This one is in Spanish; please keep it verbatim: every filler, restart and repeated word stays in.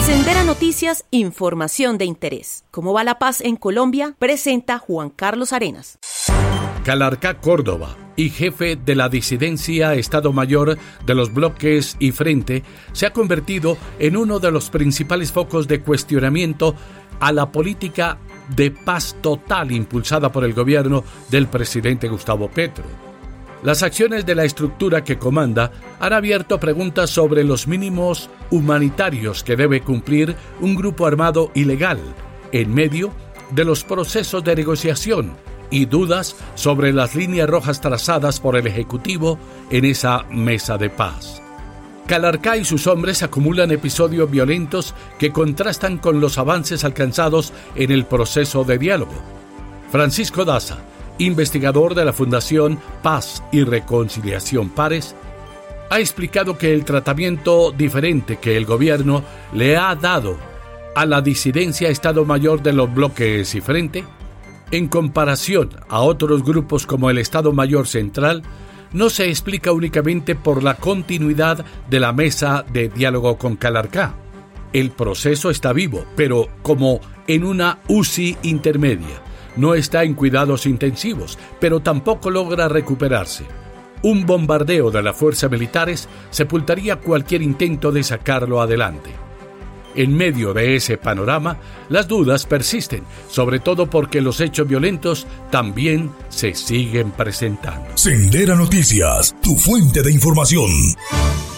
Sendera Noticias, información de interés. ¿Cómo va la paz en Colombia? Presenta Juan Carlos Arenas. Calarcá Córdoba y jefe de la disidencia Estado Mayor de los bloques y Frente, se ha convertido en uno de los principales focos de cuestionamiento a la política de paz total impulsada por el gobierno del presidente Gustavo Petro. Las acciones de la estructura que comanda han abierto preguntas sobre los mínimos humanitarios que debe cumplir un grupo armado ilegal en medio de los procesos de negociación y dudas sobre las líneas rojas trazadas por el Ejecutivo en esa mesa de paz. Calarcá y sus hombres acumulan episodios violentos que contrastan con los avances alcanzados en el proceso de diálogo. Francisco Daza, investigador de la Fundación Paz y Reconciliación Pares, ha explicado que el tratamiento diferente que el gobierno le ha dado a la disidencia Estado Mayor de los bloques y Frente, en comparación a otros grupos como el Estado Mayor Central, no se explica únicamente por la continuidad de la mesa de diálogo con Calarcá. El proceso está vivo, pero como en una U C I intermedia. No está en cuidados intensivos, pero tampoco logra recuperarse. Un bombardeo de las fuerzas militares sepultaría cualquier intento de sacarlo adelante. En medio de ese panorama, las dudas persisten, sobre todo porque los hechos violentos también se siguen presentando. Sendera Noticias, tu fuente de información.